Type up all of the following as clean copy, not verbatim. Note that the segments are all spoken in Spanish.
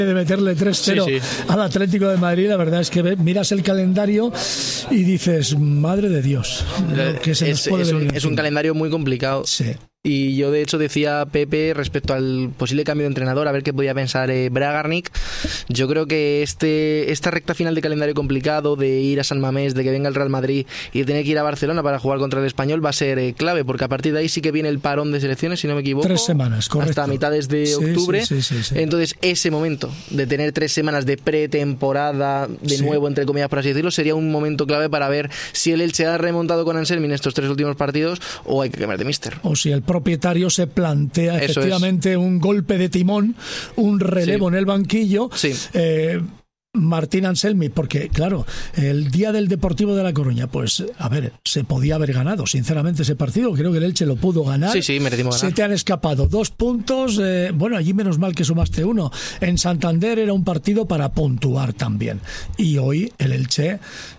de meterle 3-0 al Atlético de Madrid. La verdad es que miras el calendario y dices, madre de Dios, que se nos puede venir. Es un calendario muy complicado. Sí. Y yo de hecho decía Pepe respecto al posible cambio de entrenador, a ver qué podía pensar Bragarnik. Yo creo que esta recta final de calendario complicado, de ir a San Mamés, de que venga el Real Madrid y de tener que ir a Barcelona para jugar contra el Español, va a ser clave, porque a partir de ahí sí que viene el parón de selecciones, si no me equivoco. 3 semanas, correcto. Hasta mitades de octubre. Sí. Entonces ese momento de tener 3 semanas de pretemporada, de nuevo entre comillas por así decirlo, sería un momento clave para ver si el Elche ha remontado con Anselmi en estos 3 últimos partidos o hay que cambiar de míster. O si el propietario se plantea efectivamente un golpe de timón, un relevo en el banquillo. Martín Anselmi, porque claro, el día del Deportivo de La Coruña, pues a ver, se podía haber ganado sinceramente ese partido, creo que el Elche lo pudo ganar. Merecimos ganar. Se te han escapado 2 puntos, bueno, allí menos mal que sumaste 1. En Santander era un partido para puntuar también, y hoy el Elche,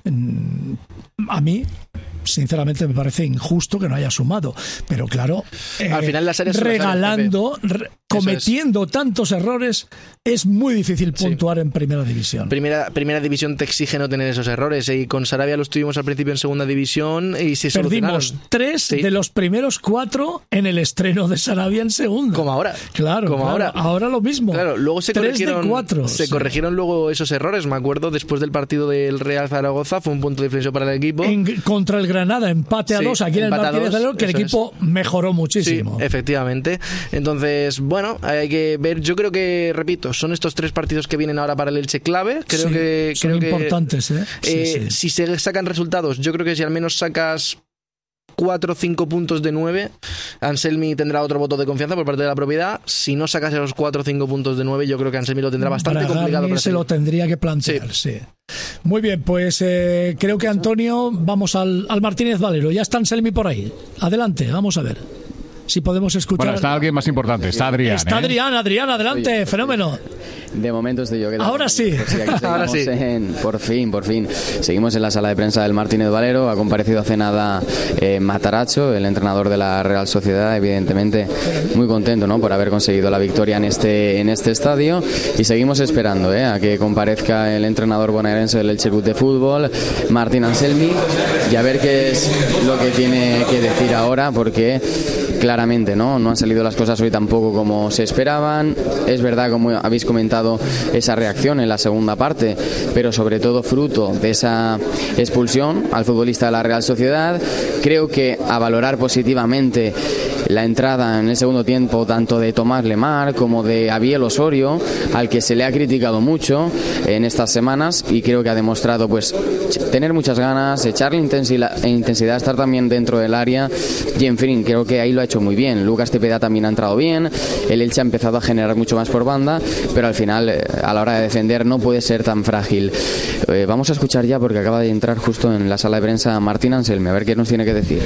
a mí sinceramente me parece injusto que no haya sumado, pero claro, al final las áreas regalando, cometiendo tantos errores, es muy difícil puntuar en primera división. Primera división te exige no tener esos errores, y con Sarabia los tuvimos al principio en segunda división y se solucionaron. Perdimos 3 de los primeros 4 en el estreno de Sarabia en segunda. Como ahora. Claro, ahora lo mismo. Claro, luego se 3 corrigieron, de 4. Se corrigieron luego esos errores, me acuerdo, después del partido del Real Zaragoza, fue un punto de inflexión para el equipo. Contra el Granada, empate a 2 aquí en el Martínez Valero, que el equipo mejoró muchísimo. Sí, efectivamente. Entonces, bueno, hay que ver. Yo creo que, repito, son estos 3 partidos que vienen ahora para el Elche clave. Creo que son importantes. Si se sacan resultados, yo creo que si al menos sacas 4 o 5 puntos de 9, Anselmi tendrá otro voto de confianza por parte de la propiedad. Si no sacas esos 4 o 5 puntos de 9, yo creo que Anselmi lo tendrá bastante complicado. Se lo tendría que plantear, sí. Muy bien, pues creo que Antonio, vamos al Martínez Valero. Ya está Anselmi por ahí. Adelante, vamos a ver si podemos escuchar. Bueno, está alguien más importante, está Adrián. Está Adrián, adelante, fenómeno. De momento estoy yo. Ahora sí. Ahora sí. Por fin. Seguimos en la sala de prensa del Martínez Valero. Ha comparecido hace nada Mataracho, el entrenador de la Real Sociedad, evidentemente muy contento, ¿no?, por haber conseguido la victoria en este estadio. Y seguimos esperando a que comparezca el entrenador bonaerense del Elche Club de Fútbol, Martín Anselmi, y a ver qué es lo que tiene que decir ahora, porque claramente no han salido las cosas hoy tampoco como se esperaban. Es verdad, como habéis comentado, esa reacción en la segunda parte, pero sobre todo fruto de esa expulsión al futbolista de la Real Sociedad. Creo que a valorar positivamente la entrada en el segundo tiempo tanto de Tomás Lemar como de Abiel Osorio, al que se le ha criticado mucho en estas semanas, y creo que ha demostrado pues tener muchas ganas, echarle intensidad, estar también dentro del área, y en fin, creo que ahí lo ha hecho muy bien. Lucas Tepeda también ha entrado bien, el Elche ha empezado a generar mucho más por banda, pero al final a la hora de defender no puede ser tan frágil. Vamos a escuchar ya, porque acaba de entrar justo en la sala de prensa Martín Anselmi, a ver qué nos tiene que decir.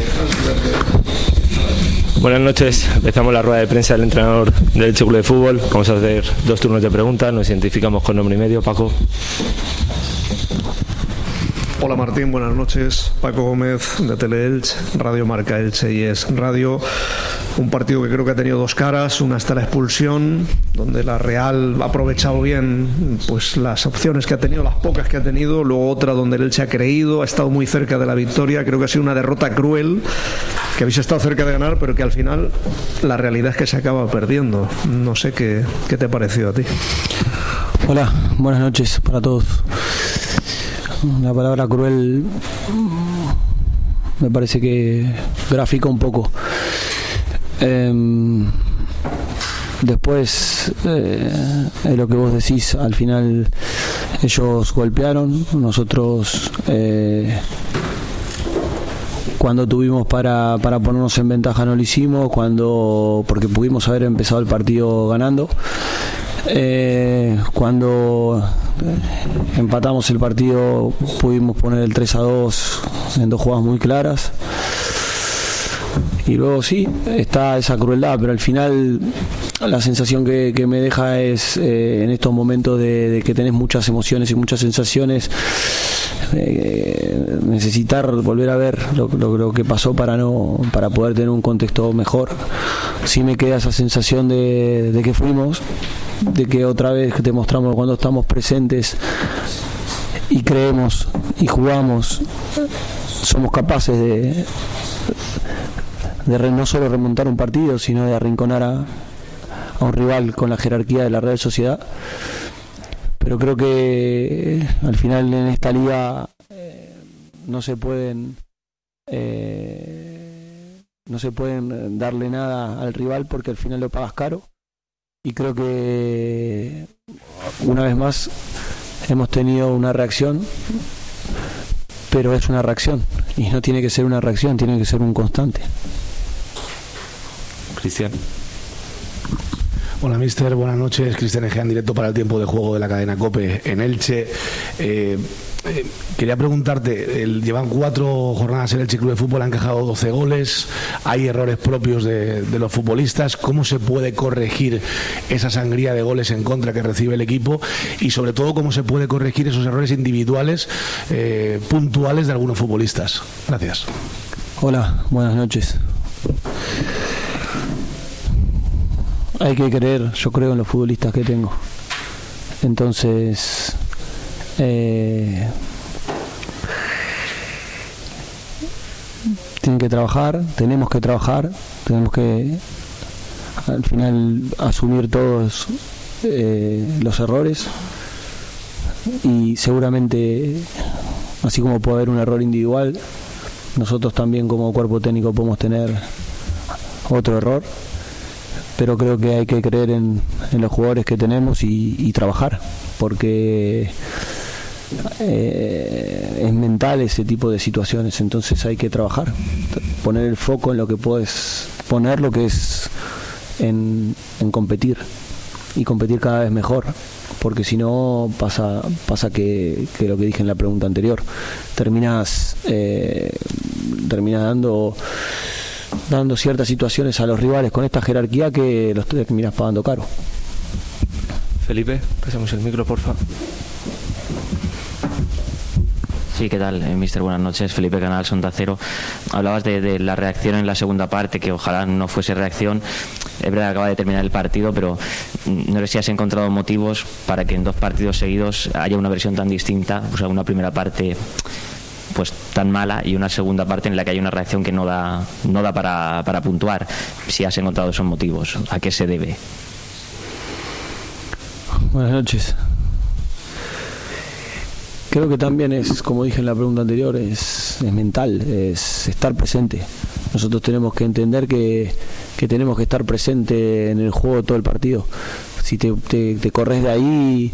Buenas noches, empezamos la rueda de prensa del entrenador del Elche Club de Fútbol. Vamos a hacer 2 turnos de preguntas, nos identificamos con nombre y medio. Paco. Hola Martín, buenas noches. Paco Gómez de Teleelch, Radio Marca Elche y Es Radio. Un partido que creo que ha tenido 2 caras. Una está la expulsión, donde la Real ha aprovechado bien pues las opciones que ha tenido, las pocas que ha tenido. Luego otra donde el Elche ha creído, ha estado muy cerca de la victoria. Creo que ha sido una derrota cruel, que habéis estado cerca de ganar, pero que al final la realidad es que se acaba perdiendo. No sé qué te ha parecido a ti. Hola, buenas noches para todos. La palabra cruel me parece que grafica un poco. Después es lo que vos decís, al final ellos golpearon, nosotros cuando tuvimos para ponernos en ventaja no lo hicimos, porque pudimos haber empezado el partido ganando. Cuando empatamos el partido pudimos poner el 3-2 en 2 jugadas muy claras, y luego sí, está esa crueldad, pero al final la sensación que me deja es en estos momentos de que tenés muchas emociones y muchas sensaciones, necesitar volver a ver lo que pasó para poder tener un contexto mejor. Sí me queda esa sensación de que fuimos que otra vez demostramos cuando estamos presentes y creemos y jugamos, somos capaces de no solo remontar un partido, sino de arrinconar a un rival con la jerarquía de la Real Sociedad. Pero creo que al final en esta liga no se pueden darle nada al rival, porque al final lo pagas caro. Y creo que una vez más hemos tenido una reacción, pero es una reacción y no tiene que ser una reacción, tiene que ser un constante. Cristian. Hola, mister, buenas noches. Cristian Egea, en directo para el tiempo de juego de la cadena COPE en Elche. Quería preguntarte, llevan 4 jornadas en el Elche Club de Fútbol, han encajado 12 goles, hay errores propios de los futbolistas. ¿Cómo se puede corregir esa sangría de goles en contra que recibe el equipo? Y sobre todo, ¿cómo se puede corregir esos errores individuales, puntuales de algunos futbolistas? Gracias. Hola, buenas noches. Hay que creer, yo creo, en los futbolistas que tengo. Entonces, tienen que trabajar, tenemos que trabajar, tenemos que al final asumir todos los errores, y seguramente, así como puede haber un error individual, nosotros también como cuerpo técnico podemos tener otro error. Pero creo que hay que creer en los jugadores que tenemos y trabajar, porque es mental ese tipo de situaciones. Entonces hay que trabajar, poner el foco en lo que puedes poner, lo que es en competir, y competir cada vez mejor, porque si no pasa que lo que dije en la pregunta anterior, terminas dando ciertas situaciones a los rivales con esta jerarquía que los terminas pagando caro. Felipe, pasemos el micro, por favor. Sí, ¿qué tal, mister? Buenas noches. Felipe Canal, Sonda Cero. Hablabas de la reacción en la segunda parte, que ojalá no fuese reacción. Es verdad que acaba de terminar el partido, pero no sé si has encontrado motivos para que en 2 partidos seguidos haya una versión tan distinta. O sea, una primera parte pues tan mala y una segunda parte en la que hay una reacción que no da para puntuar. Si has encontrado esos motivos, ¿a qué se debe? Buenas noches. Creo que también es, como dije en la pregunta anterior, es mental, es estar presente. Nosotros tenemos que entender que tenemos que estar presente en el juego todo el partido. Si te corres de ahí,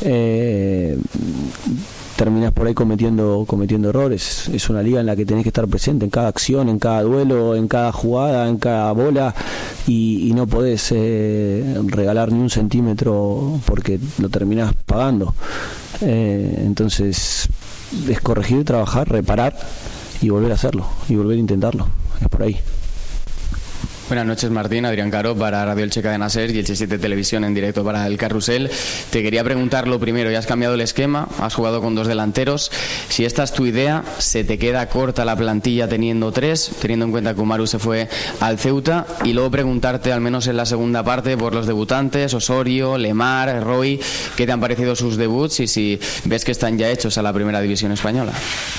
terminas por ahí cometiendo errores. Es una liga en la que tenés que estar presente en cada acción, en cada duelo, en cada jugada, en cada bola, y no podés regalar ni un centímetro porque lo terminás pagando. Entonces es corregir, trabajar, reparar y volver a hacerlo y volver a intentarlo. Es por ahí. Buenas noches, Martín. Adrián Caro para Radio Elche Cadena Ser y Elche 7 Televisión en directo para el Carrusel. Te quería preguntar lo primero, ya has cambiado el esquema, has jugado con 2 delanteros. Si esta es tu idea, ¿se te queda corta la plantilla teniendo 3, teniendo en cuenta que Umaru se fue al Ceuta? Y luego preguntarte, al menos en la segunda parte, por los debutantes, Osorio, Lemar, Roy, ¿qué te han parecido sus debuts y si ves que están ya hechos a la primera división española?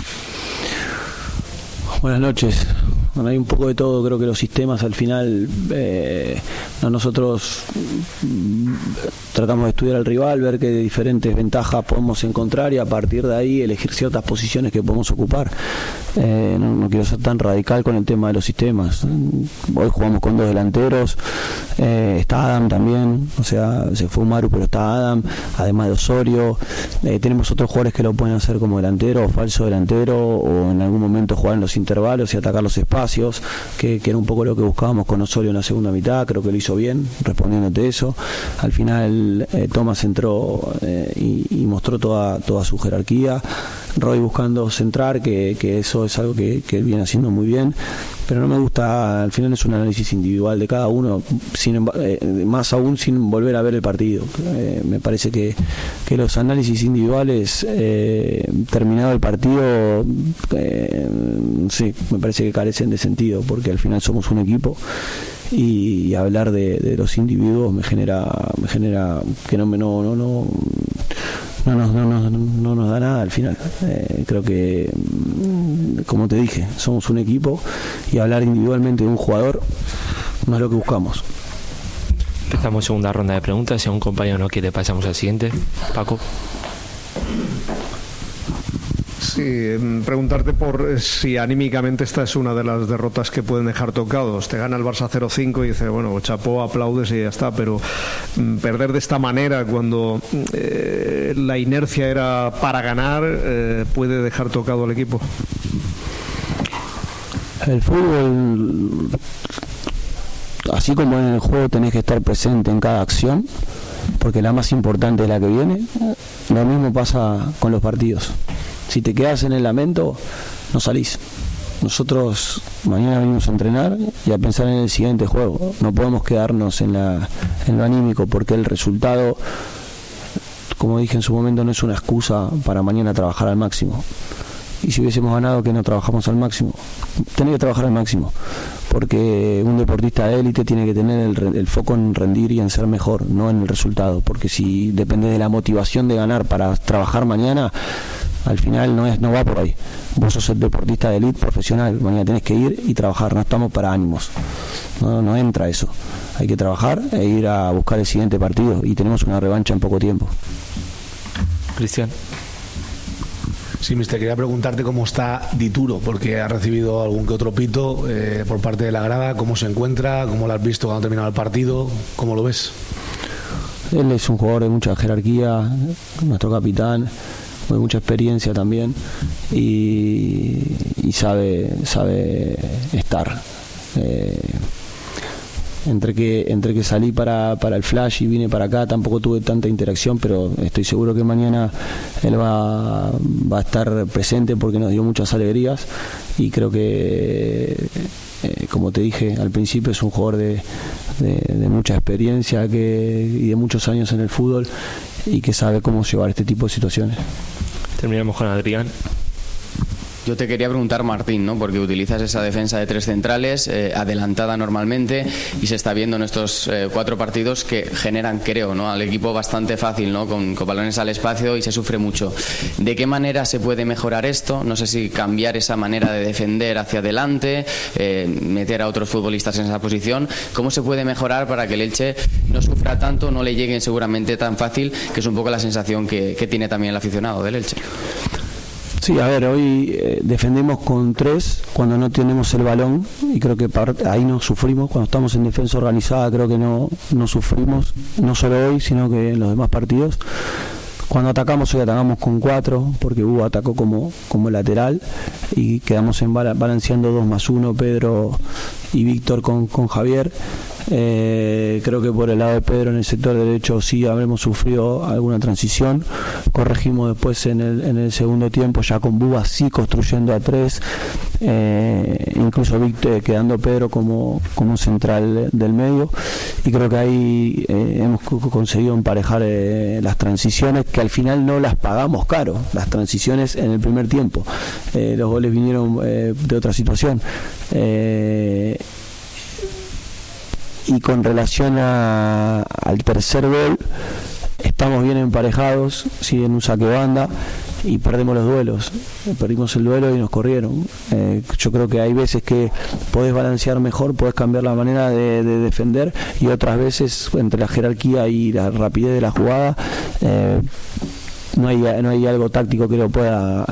Buenas noches. Bueno, hay un poco de todo. Creo que los sistemas al final, nosotros tratamos de estudiar al rival, ver qué diferentes ventajas podemos encontrar y a partir de ahí elegir ciertas posiciones que podemos ocupar. No quiero ser tan radical con el tema de los sistemas. Hoy jugamos con 2 delanteros, está Adam también, o sea, se fue Umaru pero está Adam, además de Osorio. Tenemos otros jugadores que lo pueden hacer como delantero o falso delantero, o en algún momento jugar en los intervalos y atacar los espacios, que era un poco lo que buscábamos con Osorio en la segunda mitad. Creo que lo hizo bien respondiéndote eso. Al final Thomas entró y mostró toda su jerarquía. Roy buscando centrar, que eso es algo que él viene haciendo muy bien, pero no me gusta. Al final es un análisis individual de cada uno, más aún sin volver a ver el partido. Me parece que los análisis individuales terminado el partido, sí, me parece que carecen de sentido, porque al final somos un equipo y hablar de los individuos me genera que no nos da nada al final. Creo que, como te dije, somos un equipo y hablar individualmente de un jugador no es lo que buscamos. Empezamos segunda ronda de preguntas. Si a un compañero no quiere, pasamos al siguiente. Paco. Sí, preguntarte por si anímicamente esta es una de las derrotas que pueden dejar tocados. Te gana el Barça 0-5 y dices, bueno, chapó, aplaudes y ya está, pero perder de esta manera cuando la inercia era para ganar puede dejar tocado al equipo. El fútbol, así como en el juego tenés que estar presente en cada acción, porque la más importante es la que viene, lo mismo pasa con los partidos. Si te quedas en el lamento, no salís. Nosotros mañana venimos a entrenar y a pensar en el siguiente juego. No podemos quedarnos en lo anímico, porque el resultado, como dije en su momento, no es una excusa para mañana trabajar al máximo. Y si hubiésemos ganado, que no trabajamos al máximo. Tenés que trabajar al máximo, porque un deportista de élite tiene que tener el foco en rendir y en ser mejor, no en el resultado, porque si depende de la motivación de ganar para trabajar mañana, al final no va por ahí. Vos sos el deportista de élite profesional, mañana tenés que ir y trabajar, no estamos para ánimos, no entra eso. Hay que trabajar e ir a buscar el siguiente partido, y tenemos una revancha en poco tiempo. Cristian. Sí, mister, quería preguntarte cómo está Dituro, porque ha recibido algún que otro pito por parte de la grada. ¿Cómo se encuentra? ¿Cómo lo has visto cuando ha terminado el partido? ¿Cómo lo ves? Él es un jugador de mucha jerarquía, nuestro capitán, de mucha experiencia también, y sabe estar. Entre que salí para el flash y vine para acá, tampoco tuve tanta interacción, pero estoy seguro que mañana él va a estar presente, porque nos dio muchas alegrías, y creo que, como te dije al principio, es un jugador de mucha experiencia y de muchos años en el fútbol, y que sabe cómo llevar este tipo de situaciones. Terminamos con Adrián. Yo te quería preguntar, Martín, ¿no? Porque utilizas esa defensa de tres centrales, adelantada normalmente, y se está viendo en estos 4 partidos que generan, creo, ¿no?, al equipo bastante fácil, ¿no?, con balones al espacio, y se sufre mucho. ¿De qué manera se puede mejorar esto? No sé si cambiar esa manera de defender hacia adelante, meter a otros futbolistas en esa posición. ¿Cómo se puede mejorar para que el Elche no sufra tanto, no le lleguen seguramente tan fácil, que es un poco la sensación que tiene también el aficionado del Elche? Sí, a ver, hoy defendemos con 3 cuando no tenemos el balón, y creo que ahí no sufrimos. Cuando estamos en defensa organizada, creo que no sufrimos, no solo hoy, sino que en los demás partidos. Cuando atacamos, hoy atacamos con 4, porque Hugo atacó como lateral, y quedamos balanceando 2+1, Pedro y Víctor con Javier. Creo que por el lado de Pedro, en el sector derecho, sí habremos sufrido alguna transición. Corregimos después en el segundo tiempo, ya con Buba sí construyendo a 3, incluso Víctor, quedando Pedro como central del medio, y creo que ahí hemos conseguido emparejar las transiciones, que al final no las pagamos caro, las transiciones en el primer tiempo. Los goles vinieron de otra situación. Y con relación al tercer gol, estamos bien emparejados, sí, en un saque banda, y perdemos los duelos. Perdimos el duelo y nos corrieron. Yo creo que hay veces que podés balancear mejor, podés cambiar la manera de defender, y otras veces, entre la jerarquía y la rapidez de la jugada, no hay algo táctico que lo pueda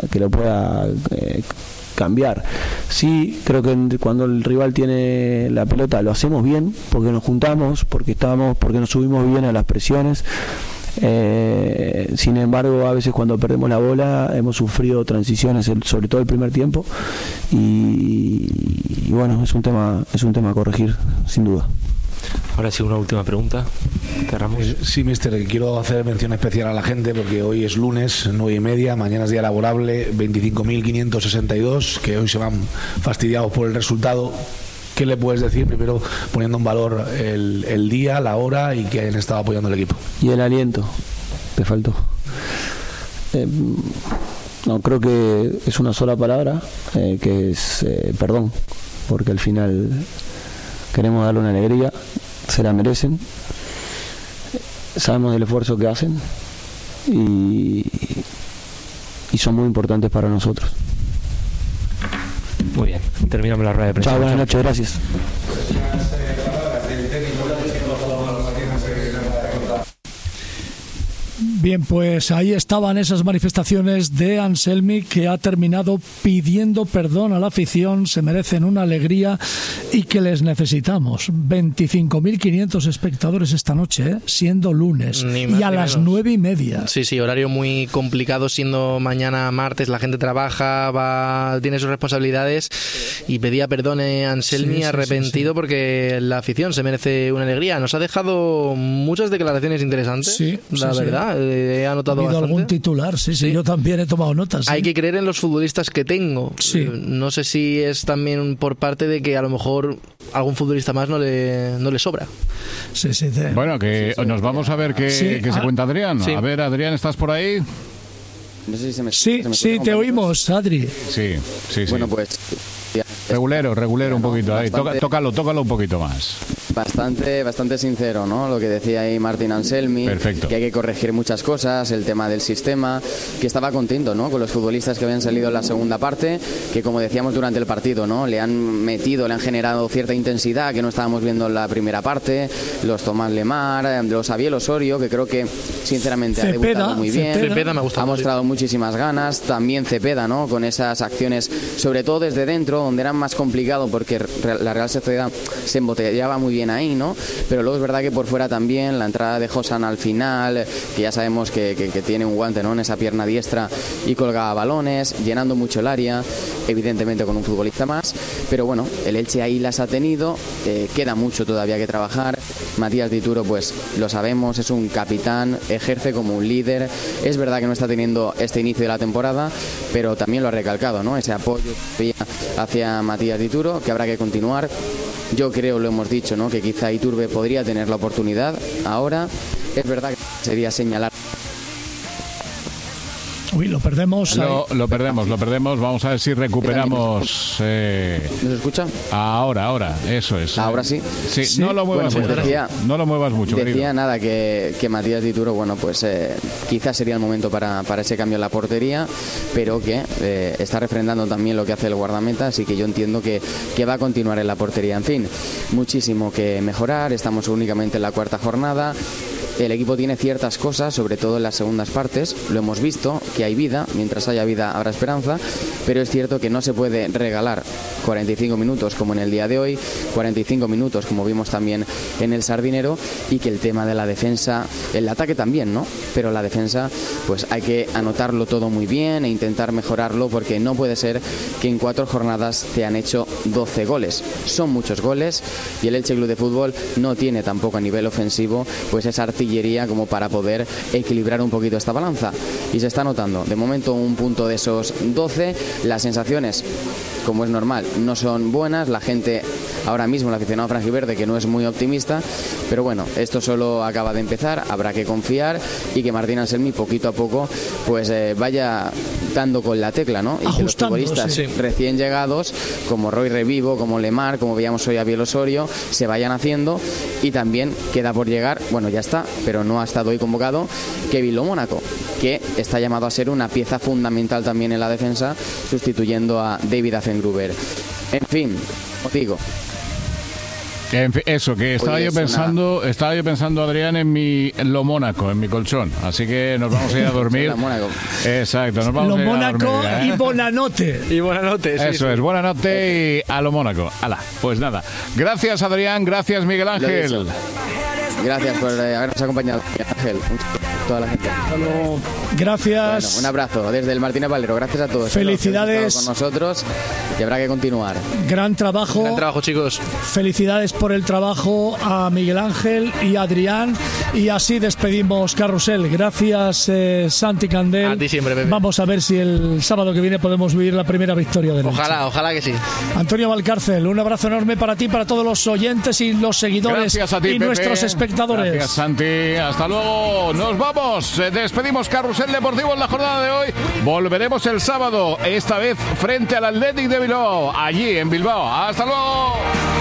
cambiar. Sí, creo que cuando el rival tiene la pelota lo hacemos bien, porque nos juntamos, porque nos subimos bien a las presiones. Sin embargo, a veces cuando perdemos la bola hemos sufrido transiciones, sobre todo el primer tiempo, y bueno, es un tema a corregir, sin duda. Ahora sí, una última pregunta. Cerramos. Sí, mister, quiero hacer mención especial a la gente, porque hoy es lunes, 9:30, mañana es día laborable, 25.562, que hoy se van fastidiados por el resultado. ¿Qué le puedes decir, primero poniendo en valor el día, la hora, y que hayan estado apoyando al equipo? Y el aliento, te faltó. No, creo que es una sola palabra, que es perdón, porque al final queremos darle una alegría, se la merecen, sabemos del esfuerzo que hacen y son muy importantes para nosotros. Muy bien, terminamos la rueda de prensa. Chao, buenas noches, gracias. Bien, pues ahí estaban esas manifestaciones de Anselmi, que ha terminado pidiendo perdón a la afición, se merecen una alegría y que les necesitamos. 25.500 espectadores esta noche, siendo lunes, y a las 9:30. Sí, horario muy complicado, siendo mañana martes, la gente trabaja, tiene sus responsabilidades, y pedía perdón a Anselmi, arrepentido, porque la afición se merece una alegría. Nos ha dejado muchas declaraciones interesantes, la verdad. He anotado bastante. Algún titular, sí, yo también he tomado notas. Hay que creer en los futbolistas que tengo. No sé si es también por parte de que a lo mejor algún futbolista más no le sobra. Bueno, que nos vamos a ver qué se cuenta Adrián. A ver, Adrián, ¿estás por ahí? No sé si se me sí, te oímos, Adri. Sí. Bueno, pues... Regulero un poquito ahí. Tócalo un poquito más. Bastante sincero, ¿no? Lo que decía ahí Martín Anselmi. Perfecto. Que hay que corregir muchas cosas, el tema del sistema, que estaba contento, ¿no? Con los futbolistas que habían salido en la segunda parte, que como decíamos durante el partido, ¿no? Le han generado cierta intensidad que no estábamos viendo en la primera parte. Los Tomás Lemar, los Abiel Osorio, que creo que sinceramente ha debutado muy bien. Cepeda me ha gustado. Ha mostrado muchísimas ganas. También Cepeda, ¿no? Con esas acciones, sobre todo desde dentro, donde era más complicado porque la Real Sociedad se embotellaba muy bien ahí, ¿no? Pero luego es verdad que por fuera también, la entrada de Josan al final, que ya sabemos que tiene un guante, ¿no? En esa pierna diestra, y colgaba balones, llenando mucho el área, evidentemente con un futbolista más, pero bueno, el Elche ahí las ha tenido, queda mucho todavía que trabajar. Matías Dituro, pues lo sabemos, es un capitán, ejerce como un líder, es verdad que no está teniendo este inicio de la temporada, pero también lo ha recalcado, ¿no? Ese apoyo hacia Matías Dituro, que habrá que continuar. Yo creo, lo hemos dicho, ¿no? Que quizá Iturbe podría tener la oportunidad ahora. Es verdad que sería señalar. Uy, lo perdemos. Lo perdemos. Vamos a ver si recuperamos. ¿Nos escucha? Ahora, eso es. Ahora sí. Sí. No lo muevas mucho. No lo muevas mucho. Decía querido. Nada que Matías Dituro, bueno, pues quizás sería el momento para ese cambio en la portería, pero que está refrendando también lo que hace el guardameta, así que yo entiendo que va a continuar en la portería. En fin, muchísimo que mejorar. Estamos únicamente en la cuarta jornada. El equipo tiene ciertas cosas, sobre todo en las segundas partes, lo hemos visto, que hay vida, mientras haya vida habrá esperanza, pero es cierto que no se puede regalar 45 minutos como en el día de hoy, 45 minutos como vimos también en el Sardinero, y que el tema de la defensa, el ataque también, ¿no? Pero la defensa, pues hay que anotarlo todo muy bien e intentar mejorarlo, porque no puede ser que en 4 jornadas te han hecho 12 goles. Son muchos goles y el Elche Club de Fútbol no tiene tampoco a nivel ofensivo pues esa artillería como para poder equilibrar un poquito esta balanza, y se está notando de momento un punto de esos 12. Las sensaciones, como es normal, no son buenas. La gente ahora mismo, el aficionado franjiverde, que no es muy optimista, pero bueno, esto solo acaba de empezar, habrá que confiar y que Martín Anselmi poquito a poco pues vaya dando con la tecla, ¿no? Y que los futbolistas recién llegados, como Roy Revivo, como Lemar, como veíamos hoy a Abiel Osorio, se vayan haciendo. Y también queda por llegar, bueno, ya está, pero no ha estado hoy convocado, Kevin Lo Mónaco, que está llamado a ser una pieza fundamental también en la defensa, sustituyendo a David Affengruber. En fin, os digo. Eso, que estaba yo pensando, Adrián, en Lo Mónaco, en mi colchón. Así que nos vamos a ir a dormir. Exacto, nos vamos a ir a dormir. Lo Mónaco y Bonanote. Y Bonanote, Eso es, Bonanote y a Lo Mónaco. Hala, pues nada. Gracias, Adrián, gracias, Miguel Ángel. Gracias por habernos acompañado, Miguel Ángel. Toda la gente. Gracias. Bueno, un abrazo desde el Martínez Valero. Gracias a todos. Felicidades. Con nosotros, y habrá que continuar. Gran trabajo. Gran trabajo, chicos. Felicidades por el trabajo a Miguel Ángel y a Adrián. Y así despedimos Carrusel. Gracias, Santi Candel. A ti siempre, Pepe. Vamos a ver si el sábado que viene podemos vivir la primera victoria del Elche. Ojalá que sí. Antonio Valcárcel, un abrazo enorme para ti, para todos los oyentes y los seguidores. Gracias a ti, y Pepe. Nuestros espectadores. Gracias, Santi. Hasta luego. Nos vamos. Despedimos Carrusel Deportivo en la jornada de hoy. Volveremos el sábado, esta vez frente al Athletic de Bilbao, allí en Bilbao. Hasta luego.